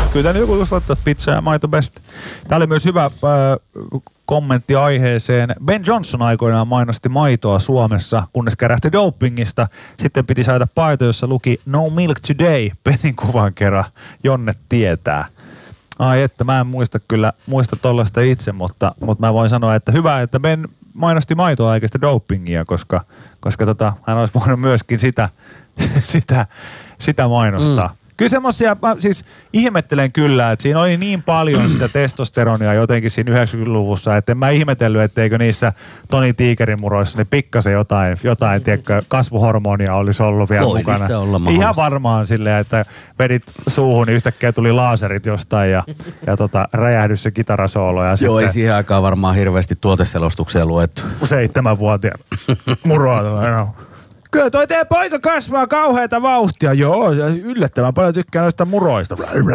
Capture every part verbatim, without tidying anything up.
kyllä täällä joku tuossa laittaa pizza ja maito best. Tää oli myös hyvä äh, kommentti aiheeseen. Ben Johnson aikoinaan mainosti maitoa Suomessa, kunnes kärähti dopingista. Sitten piti saada paito, jossa luki No Milk Today, pelin kuvan kerran. Jonne tietää. Ai että, mä en muista kyllä, muista tollaista itse, mutta, mutta mä voin sanoa, että hyvä, että Ben mainosti maitoa eikä sitä dopingia, koska, koska tota, hän olisi voinut myöskin sitä, sitä, sitä mainostaa. Mm. Kyllä semmosia, mä siis ihmettelen kyllä, että siinä oli niin paljon sitä testosteronia jotenkin siinä yhdeksänkymmentäluvussa, että en mä ihmetellyt, etteikö niissä Toni Tiikerin muroissa niin pikkasen jotain, jotain tiedätkö, kasvuhormonia olisi ollut vielä Voi mukana. Olla ihan varmaan silleen, että vedit suuhun, niin yhtäkkiä tuli laaserit jostain ja, ja tota, räjähdys se kitarasoolo. Ja Joo, sitten, ei siihen aikaan varmaan hirveästi tuoteselostuksia luettu. Seitsemänvuotiaan muroa. No. Kyllä toi teidän poika kasvaa kauheata vauhtia. Joo, yllättävän paljon tykkää noista muroista.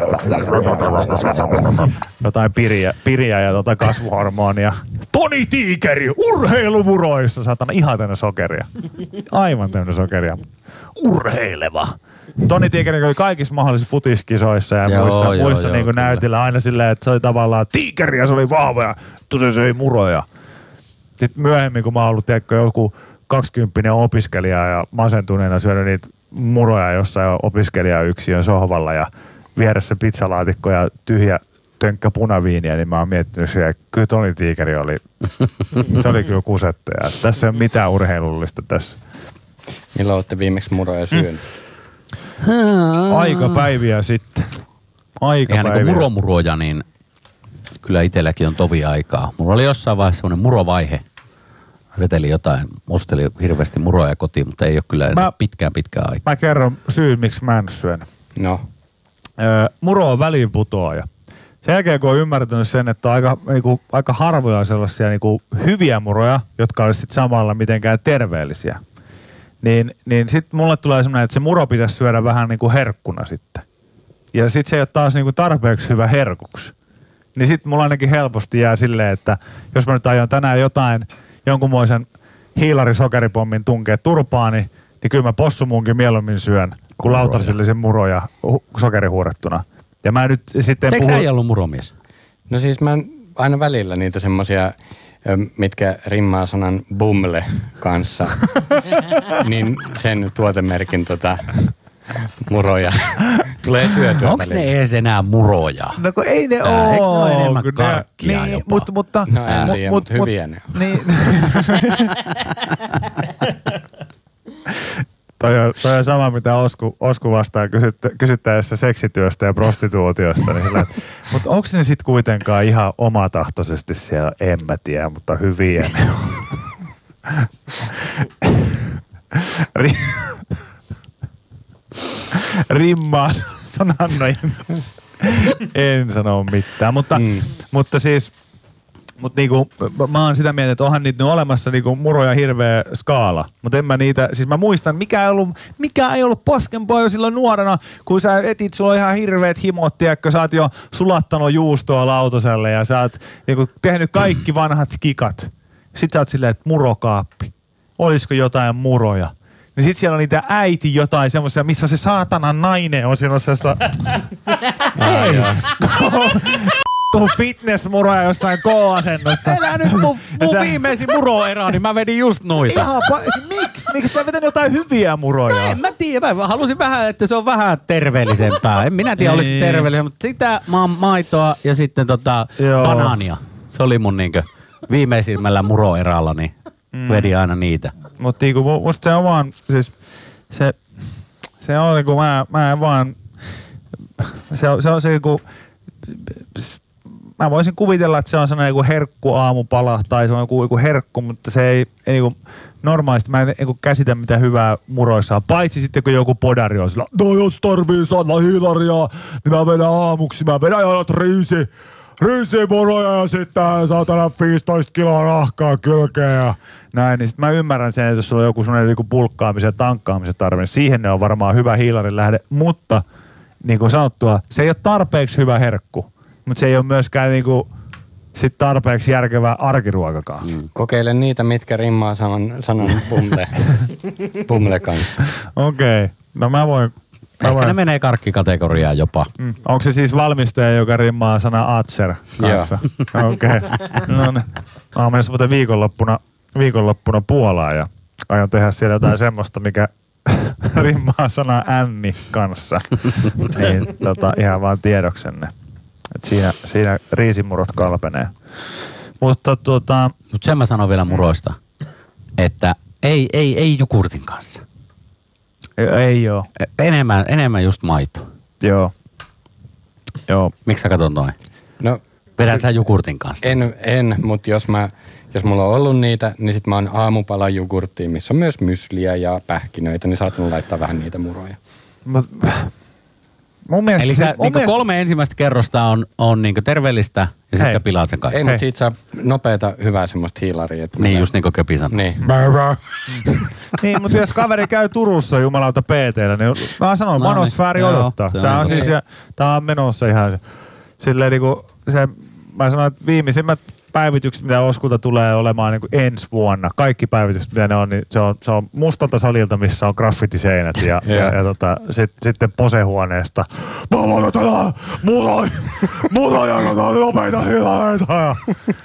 Jotain piriä, piriä ja tota kasvuhormonia. Toni Tiikeri, urheilumuroissa. Saatana ihan täynnä sokeria. Aivan täynnä sokeria. Urheileva. Toni Tiikeri oli kaikissa mahdollisissa futiskisoissa ja joo, muissa, joo, muissa joo, niin näytillä aina silleen, että se oli tavallaan tiikeri ja se oli vahva ja se söi muroja. Sitten myöhemmin, kun mä oon ollut tiedätkö, joku kaksikymppinen opiskelija ja masentuneena syönyt niitä muroja jossain opiskelijayksiön sohvalla ja vieressä pizzalaatikko ja tyhjä tönkkä punaviiniä, niin mä oon miettinyt siihen, että kyllä Toni Tiikeri oli, se oli kyllä kusettaja. Tässä ei ole mitään urheilullista tässä. Milloin olette viimeksi muroja syönyt? Hmm. Aikapäiviä sitten. Aikapäiviä. Ihan niin kuin muromuroja, niin kyllä itselläkin on tovi aikaa. Mulla oli jossain vaiheessa semmoinen murovaihe. Veteli jotain, osteli hirveästi muroja kotiin, mutta ei ole kyllä mä, pitkään pitkään aikaa. Mä kerron syyn, miksi mä en syön. No. Öö, muro on väliinputoaja. Sen jälkeen, kun on ymmärtänyt sen, että on aika, niinku, aika harvoja sellaisia niinku, hyviä muroja, jotka olisi sit samalla mitenkään terveellisiä, niin, niin sitten mulle tulee semmoinen, että se muro pitäisi syödä vähän niinku herkkuna sitten. Ja sitten se ei ole taas niinku tarpeeksi hyvä herkuksi. Niin sitten mulla ainakin helposti jää silleen, että jos mä nyt aion tänään jotain jonkunmoisen hiilarisokeripommin tunkea turpaani, niin, niin kyllä mä possumunkin mieluummin syön, kun lautarsellisen muroja sokerihuurettuna. Ja mä nyt sitten Eikö puhu... sä ei ollut muromies? No siis mä aina välillä niitä semmosia, mitkä rimmaa sanan bumle kanssa, niin sen tuotemerkin tota muroja tulee syötyä. Onko ne edes enää muroja? No kun ei ne oo. Eikö ne ole enemmän karkkia niin, jopa? Mutta, mutta, no en tiedä, mutta mut, hyviä ne on. Niin. toi, on, toi on sama, mitä Osku, Osku vastaan kysyttä, kysyttäessä seksityöstä ja prostituutiosta. Niin sillä, mutta onko ne sitten kuitenkaan ihan omatahtoisesti siellä? En mä tiedä, mutta hyviä ne on. Rimmaa sanannoja. En sano mitään, mutta, mm. mutta siis mutta niinku, mä oon sitä mieltä, että onhan niitä nyt olemassa niinku muroja hirveä skaala. Mutta en mä niitä, siis mä muistan, mikä ei ollut, mikä ei ollut poskenpoja silloin nuorena, kun sä etit, sulla on ihan hirveät himot, tiedätkö, sä oot jo sulattanut juustoa lautaselle ja sä oot niinku tehnyt kaikki vanhat kikat. Sit sä oot silleen, että murokaappi. Olisiko jotain muroja? Niin sit siellä on niitä äiti jotain semmoisia, missä se saatana nainen on semmoisessa... Ei! Fitnessmuroja jossain K-asennossa. Elää nyt mun, mun sä... viimeisin muroerä, niin mä vedin just noita. Ihan pa- Miksi? Miksi sä vetänyt jotain hyviä muroja? No en mä tiedä. Mä halusin vähän, että se on vähän terveellisempää. En minä tiedä, oliko se terveellisempää, mutta sitä ma- maitoa ja sitten tota banaania. Se oli mun niinkö viimeisimmällä muroerällä, niin mm. vedin aina niitä. Mutta niinku musta se on vaan, siis se, se on niinku mä, mä en vaan, se on se, on se niinku, mä voisin kuvitella, että se on sellainen joku herkku aamupala tai se on joku, joku herkku, mutta se ei, ei niinku, normaalisti mä en niinku käsitä mitä hyvää muroissa on. Paitsi sitten kun joku podari on sillä, no jos tarvii Sanna hiilaria, niin mä vedän aamuksi, mä vedän jalat riisi, riisimoroja ja sitten saatana viisitoista kiloa rahkaa kylkeen ja näin. Niin sit mä ymmärrän sen, että jos sulla on joku sellainen niinku pulkkaamisen ja tankkaamisen tarve, niin siihen ne on varmaan hyvä hiilarin lähde, mutta niin kuin sanottua, se ei ole tarpeeksi hyvä herkku, mutta se ei ole myöskään niinku sit tarpeeksi järkevää arkiruokakaan. Mm. Kokeile niitä, mitkä rimmaa sanan, sanan bumle, bumle kanssa. Okei. Okay. No mä voin Ehkä vai? Ne menee karkkikategoriaan jopa. Mm. Onko se siis valmistaja, joka rimmaa sana Atser kanssa? Okei. Okay. No niin. Mä oon mennessä muuten viikonloppuna, viikonloppuna Puolaan ja aion tehdä siellä jotain semmoista, mikä rimmaa sana Änni kanssa. Niin tota, ihan vaan tiedoksenne. Et siinä, siinä riisimurot kalpenee. Mutta tuota... Mut sen mä sanon vielä muroista, että ei, ei, ei jogurtin kanssa. Ei, ei joo. Enemmän, enemmän just maito. Joo. Joo. Miksi sä katot noin? No, vedät sä jogurtin kanssa? En, en mutta jos, mä, jos mulla on ollut niitä, niin sit mä oon aamupala jogurttiin, missä on myös mysliä ja pähkinöitä, niin saatan laittaa vähän niitä muroja. Mut, mun mielestä... Eli sä, se, niinku mielestä... kolme ensimmäistä kerrosta on, on niinku terveellistä ja sit sä pilaat sen kaiken. Ei, mutta siitä saa nopeata hyvää semmoista hiilaria. Niin, mä... just niin kuin Köpi sanoi. Niin. Niin, mutta jos kaveri käy Turussa jumalauta P T:llä, niin mä sanon, no, manosfääri niin, odottaa. Joo, tää on, on siis, ja, tää on menossa ihan silleen niinku, se, mä sanon, että viimeisimmät päivitykset, mitä Oskulta tulee olemaan niin kuin ensi vuonna, kaikki päivitykset, mitä ne on, niin se on, se on mustalta salilta, missä on graffitiseinät ja, ja, ja, ja tota, sit, sitten posehuoneesta. Mä laitan muroja, muroja, nopeita hilareita ja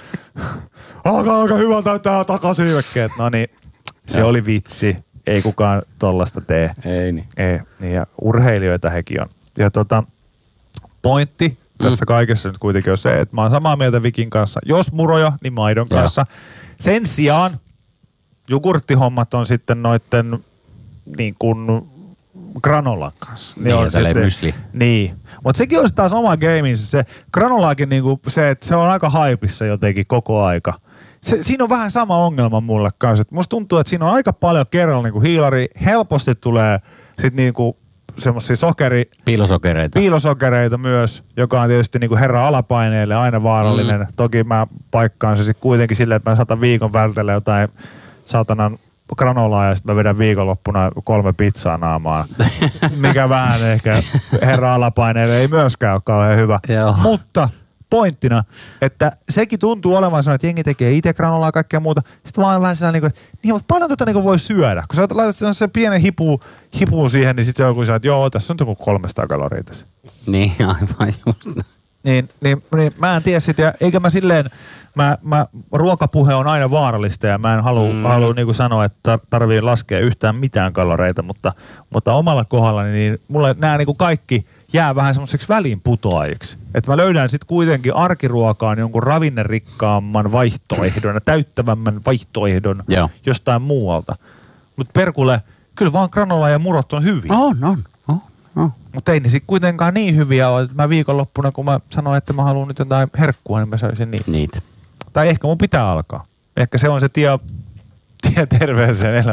alkaa aika hyvältä täyttää takasiivekkeet. No niin, se ja. Oli vitsi. Ei kukaan tollasta tee. Ei niin. Ei, niin ja urheilijoita hekin on. Ja tota, pointti tässä kaikessa nyt kuitenkin on se, että mä oon samaa mieltä Vikin kanssa. Jos muroja, niin maidon kanssa. Ja. Sen sijaan jogurttihommat on sitten noitten niin kuin granolan kanssa. Niin, on ja tälleen mysli. Niin. Mutta sekin on taas oma gameinsa. Se granolaakin niinku se, että se on aika haipissa jotenkin koko aika. Se, siinä on vähän sama ongelma mulle kanssa. Musta tuntuu, että siinä on aika paljon kerralla niinku hiilari. Helposti tulee sit niinku semmosia sokeri... Piilosokereita. Piilosokereita myös, joka on tietysti niinku herra alapaineelle aina vaarallinen. Mm. Toki mä paikkaan se sit kuitenkin silleen, että mä saatan viikon vältellä jotain saatanan granolaa ja sitten mä vedän viikonloppuna kolme pizzaa naamaan. Mikä vähän ehkä herra alapaineelle ei myöskään ole kauhean hyvä. Joo. Mutta pointtina, että sekin tuntuu olevan sellainen, että jengi tekee itse granolaa ja kaikkea muuta. Sitten vaan vähän sellainen, että niin, mutta paljon tota niin voi syödä. Kun sä laitat sen pienen hipu, hipuun siihen, niin sitten se on kuin että joo, tässä on joku kolmesataa kaloria tässä. Niin, aivan just. Niin, niin, niin mä en tiedä sitä, ja eikä mä silleen, mä, mä, ruokapuhe on aina vaarallista ja mä en halua, mm. halua niin kuin sanoa, että tarvii laskea yhtään mitään kaloreita, mutta, mutta omalla kohdallani niin mulle nämä niin kuin kaikki jää vähän semmoiseksi väliinputoajiksi. Että mä löydän sitten kuitenkin arkiruokaan jonkun ravinnerikkaamman vaihtoehdon ja täyttävämmän vaihtoehdon Joo. jostain muualta. Mutta perkulle, kyllä vaan granola ja murot on hyviä. On, on. Oh. Mutta ei ne sitten kuitenkaan niin hyviä ole, että mä viikonloppuna, kun mä sanoin, että mä haluan nyt jotain herkkua, niin mä söisin niitä. Niitä. Tai ehkä mun pitää alkaa. Ehkä se on se tie, tie terveeseen elämään.